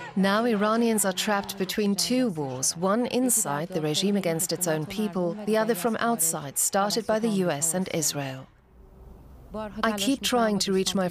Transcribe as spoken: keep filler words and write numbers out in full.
Now Iranians are trapped between two wars, one inside, the regime against its own people, the other from outside, started by the U S and Israel. I keep trying to reach my